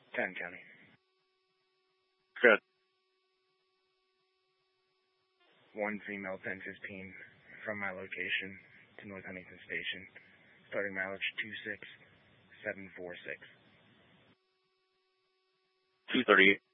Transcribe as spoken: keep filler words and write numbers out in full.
Ten County. Good. One female ten fifteen from my location to North Huntington Station, starting mileage two six seven four six. two thirty-eight.